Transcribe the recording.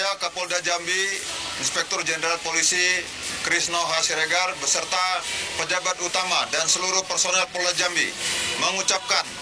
saya Kapolda Jambi, Inspektur Jenderal Polisi Krisno H. Siregar beserta pejabat utama dan seluruh personel Polda Jambi mengucapkan